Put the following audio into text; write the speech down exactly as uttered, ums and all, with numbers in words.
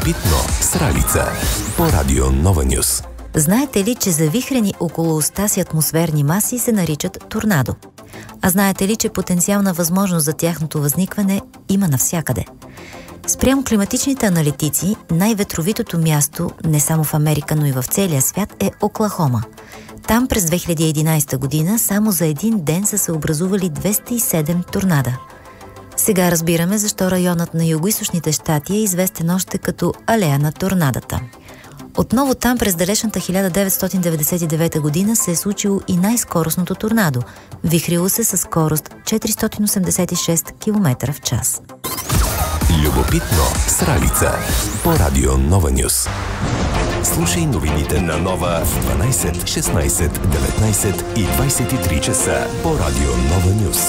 Любопитно с Ралица по Радио Нова Нюс. Знаете ли, че завихрени около уста си атмосферни маси се наричат торнадо? А знаете ли, че потенциална възможност за тяхното възникване има навсякъде? Спрямо климатичните аналитици, най-ветровитото място, не само в Америка, но и в целия свят, е Оклахома. Там през две хиляди и единадесета година само за един ден са се образували двеста и седем торнада. Сега разбираме защо районът на югоизточните щати е известен още като алея на торнадата. Отново там през далечната хиляда деветстотин деветдесет и девета година се е случило и най-скоростното торнадо. Вихрило се със скорост четиристотин осемдесет и шест километра в час. Любопитно с Ралица по Радио Нова Нюс. Слушай новините на Нова в дванадесет, шестнадесет, деветнадесет и двадесет и три часа по Радио Нова Нюс.